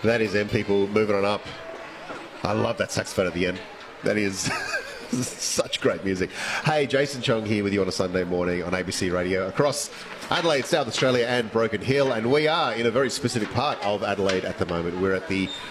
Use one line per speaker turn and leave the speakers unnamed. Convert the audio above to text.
That is them people moving on up. I love that saxophone at the end. That is such great music. Hey, Jason Chung here with you on a Sunday morning on ABC Radio across Adelaide, South Australia and Broken Hill. And we are in a very specific part of Adelaide at the moment. We're at the